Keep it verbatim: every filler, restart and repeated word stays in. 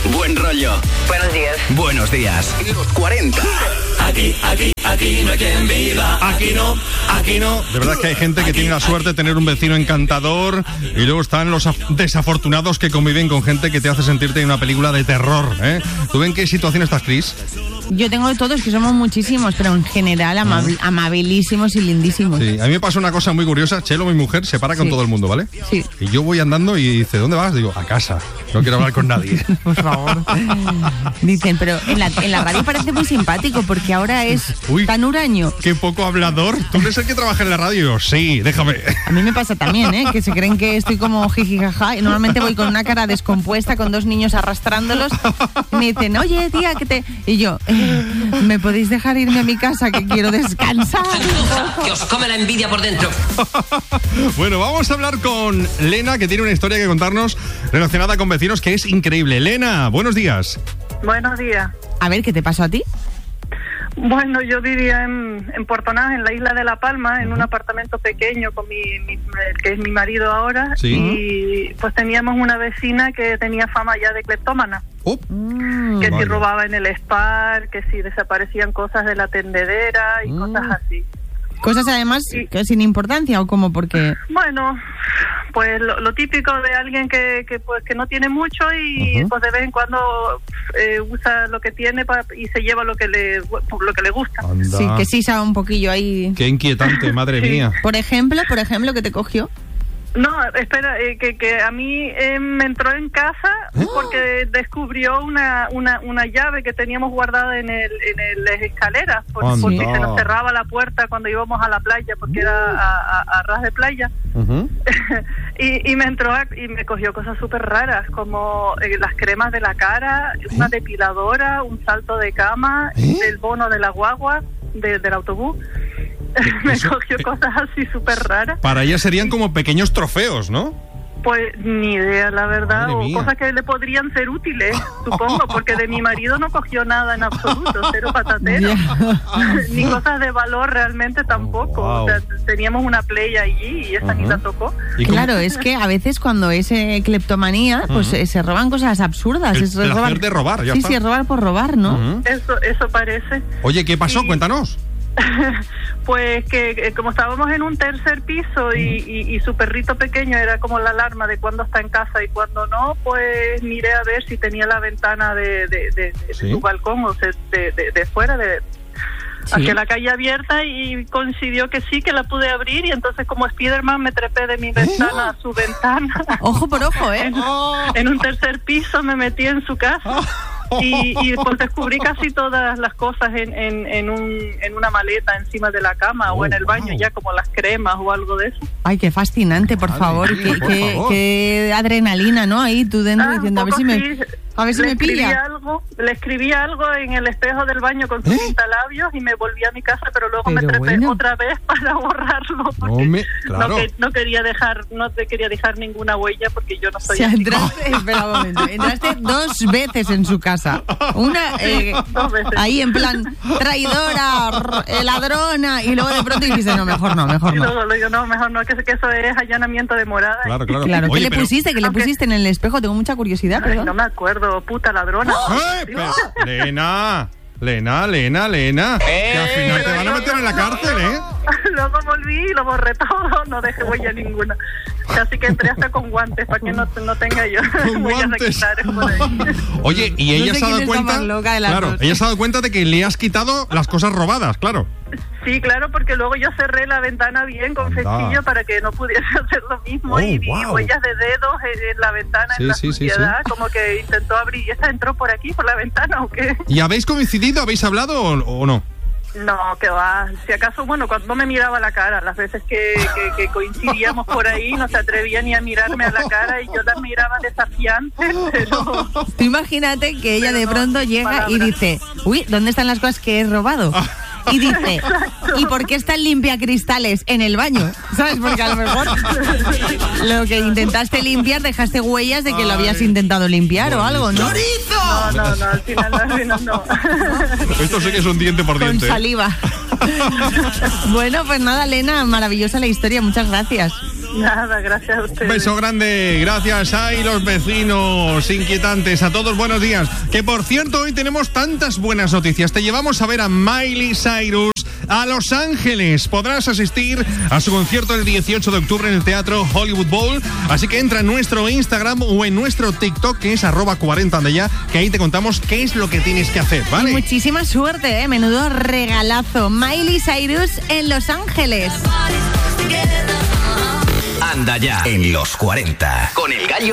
Buen rollo. Buenos días. Buenos días. Los cuarenta. Aquí, aquí, aquí no hay quien viva. Aquí no, aquí no. De verdad que hay gente que tiene la suerte de tener un vecino encantador y luego están los af- desafortunados que conviven con gente que te hace sentirte en una película de terror, ¿eh? ¿Tú en qué situación estás, Cris? Yo tengo de todos, que somos muchísimos, pero en general amab- amabilísimos y lindísimos. Sí, a mí me pasa una cosa muy curiosa. Chelo, mi mujer, se para con Sí. todo el mundo, ¿vale? Sí. Y yo voy andando y dice, ¿dónde vas? Digo, a casa. No quiero hablar con nadie. Por favor. Dicen, pero en la, en la radio parece muy simpático porque ahora es Uy. tan huraño. Qué poco hablador. ¿Tú eres el que trabaja en la radio? Y yo, sí, déjame. A mí me pasa también, ¿eh? Que se creen que estoy como jijijaja y normalmente voy con una cara descompuesta, con dos niños arrastrándolos. Y me dicen, oye, tía, que te... Y yo, eh, ¿me podéis dejar irme a mi casa que quiero descansar? Que os come la envidia por dentro. Bueno, vamos a hablar con Lena, que tiene una historia que contarnos relacionada con vecinos que es increíble. Lena, buenos días. Buenos días. A ver, ¿qué te pasó a ti? Bueno, yo vivía en, en Puerto Naz, en la isla de La Palma, en un apartamento pequeño con mi, mi- el que es mi marido ahora. Sí. Y pues teníamos una vecina que tenía fama ya de cleptómana. Oh, Mm. Que si vale. robaba en el spa, que si desaparecían cosas de la tendedera y Mm. cosas así. Cosas además Sí. que sin importancia o como porque... Bueno, pues lo, lo típico de alguien que, que pues que no tiene mucho y Ujú. pues de vez en cuando eh, usa lo que tiene pa- y se lleva lo que le lo que le gusta. Anda. Sí, que sí sabe un poquillo ahí. Qué inquietante, madre Sí. mía. Por ejemplo, por ejemplo, ¿qué te cogió? No, espera, eh, que, que a mí eh, me entró en casa porque descubrió una, una una llave que teníamos guardada en el en el, las escaleras, por, Anda. porque se nos cerraba la puerta cuando íbamos a la playa, porque era a, a, a ras de playa. Ujú. y, y me entró a- y me cogió cosas súper raras, como eh, las cremas de la cara, una depiladora, un salto de cama, ¿Eh? el bono de la guagua, de- del autobús. Me Eso- cogió cosas así súper raras. Para ella serían como pequeños trofeos, ¿no? Pues ni idea, la verdad, Madre o mía. cosas que le podrían ser útiles, supongo, porque de mi marido no cogió nada en absoluto, cero patatero, ni cosas de valor realmente tampoco. Wow. O sea, teníamos una play allí y esa ni Ujú. la tocó. ¿Y cómo- Claro, es que a veces cuando es eh, cleptomanía, pues Ujú. eh, se roban cosas absurdas. El es placer robar... de robar, ya Sí, está. sí, es robar por robar, ¿no? Ujú. Eso, eso parece. Oye, ¿qué pasó? Sí. Cuéntanos. Pues que eh, como estábamos en un tercer piso y, y, y su perrito pequeño era como la alarma de cuándo está en casa y cuándo no, pues miré a ver si tenía la ventana de, de, de, de Sí. su balcón, o sea, de, de, de fuera, de Sí. hacia la calle abierta, y coincidió que sí, que la pude abrir, y entonces como Spiderman me trepé de mi ventana a su ventana. Ojo por ojo, ¿eh? En, en un tercer piso me metí en su casa y, y pues descubrí casi todas las cosas en, en, en, un, en una maleta encima de la cama Oh, o en el baño, wow. ya como las cremas o algo de eso. Ay, qué fascinante, por Madre favor. mía, Qué, por qué- favor. qué adrenalina, ¿no? Ahí tú dentro Ah, diciendo, a un ver si poco me, sí. a ver si le me escribí pilla. algo, le escribí algo en el espejo del baño con sus ¿Eh? pintalabios y me volví a mi casa, pero luego me Pero trepé bueno. otra vez para borrarlo porque No me- claro. no, que- no quería dejar no te quería dejar ninguna huella porque yo no O soy sea, así. entraste, espera un momento, entraste dos veces en su casa. Una, eh, Dos veces. ahí en plan, traidora, r- ladrona, y luego de pronto dijiste, no, mejor no, mejor Y no. luego le digo, no, mejor no, que, que eso es allanamiento de morada. Claro, claro. Claro, ¿qué Oye, le pero- pusiste? ¿Qué le Aunque- pusiste en el espejo? Tengo mucha curiosidad, Ay, perdón. no me acuerdo, puta ladrona. ¡Ay, pero- Lena! Lena, Lena, Lena. Que al final te van a meter en la cárcel, ¿eh? Luego volví y lo borré todo, no dejé huella ninguna. Casi que entré hasta con guantes para que no, no tenga yo Con huellas guantes. dactilares por ahí. Oye, y No ella sé se ha quién dado está cuenta. más loca de las Claro, dos. ella se ha dado cuenta de que le has quitado las cosas robadas, claro. Sí, claro, porque luego yo cerré la ventana bien con Anda. festillo para que no pudiese hacer lo mismo, Oh, y vi wow. huellas de dedos en, en la ventana, Sí, en la sí, sí, suciedad, como que intentó abrir. ¿Y esta entró por aquí, por la ventana o qué? ¿Y habéis coincidido? ¿Habéis hablado o, o no? No, que va. Si acaso, bueno, cuando no me miraba la cara, las veces que, que, que coincidíamos por ahí, no se atrevía ni a mirarme a la cara y yo las miraba desafiantes, pero... Tú imagínate que ella Pero de no, pronto sin llega y palabras. dice, uy, ¿dónde están las cosas que he robado? Y dice, ¿y por qué están limpiacristales en el baño? ¿Sabes? Porque a lo mejor lo que intentaste limpiar dejaste huellas de que lo habías intentado limpiar o algo, ¿no? No, no, no, al final no, al final no. Esto sí que es un diente por Con diente. saliva. Bueno, pues nada, Lena, maravillosa la historia, muchas gracias. Nada, gracias a ustedes. Un beso grande, gracias. Ay, los vecinos inquietantes, a todos buenos días. Que por cierto, hoy tenemos tantas buenas noticias. Te llevamos a ver a Miley Cyrus a Los Ángeles. Podrás asistir a su concierto el dieciocho de octubre en el Teatro Hollywood Bowl. Así que entra en nuestro Instagram o en nuestro TikTok, que es arroba cuarenta de ya, que ahí te contamos qué es lo que tienes que hacer, ¿vale? Y muchísima suerte, ¿eh? Menudo regalazo. Miley Cyrus en Los Ángeles. Anda ya en Los cuarenta con El Gallo